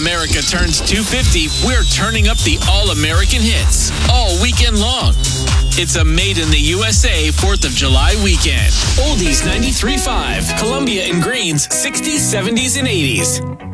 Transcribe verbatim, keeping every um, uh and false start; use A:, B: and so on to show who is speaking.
A: America turns two fifty, we're turning up the All-American hits all weekend long. It's a Made in the U S A fourth of July weekend. Oldies ninety-three point five, Columbia and Green's sixties, seventies, and eighties.